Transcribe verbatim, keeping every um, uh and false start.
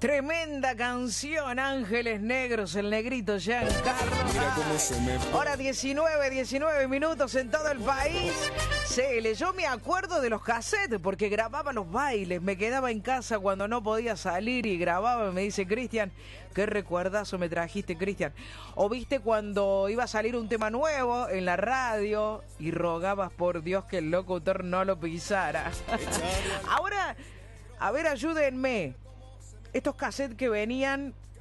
Tremenda canción, Ángeles Negros, el negrito Giancarlo. Mira cómo se me... Hora diecinueve, diecinueve minutos en todo el país. Cele, yo me acuerdo de los cassettes porque grababa los bailes. Me quedaba en casa cuando no podía salir y grababa. Me dice, Cristian, qué recuerdazo me trajiste, Cristian. O viste cuando iba a salir un tema nuevo en la radio y rogabas por Dios que el locutor no lo pisara. Ahora, a ver, ayúdenme. Estos cassettes que venían